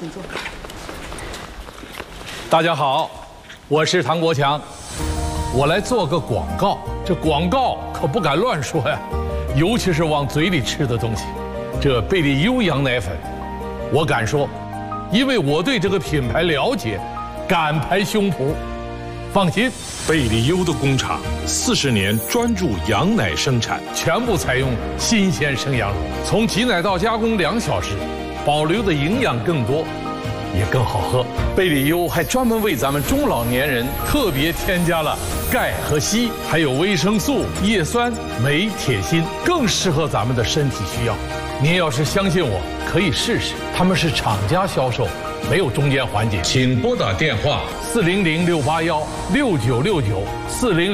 请坐。 大家好，我是唐国强，我来做个广告。这广告可不敢乱说呀，尤其是往嘴里吃的东西。这贝利优羊奶粉，我敢说，因为我对这个品牌了解，敢拍胸脯。放心， 贝利优的工厂40年专注羊奶生产， 全部采用新鲜生羊乳，从挤奶到加工2小时，保留的营养更多，也更好喝。贝利优还专门为咱们中老年人特别添加了钙和硒，还有维生素、叶酸、镁、铁、锌，更适合咱们的身体需要。您要是相信我，可以试试。他们是厂家销售，没有中间环节。请拨打电话400-681-6969，400。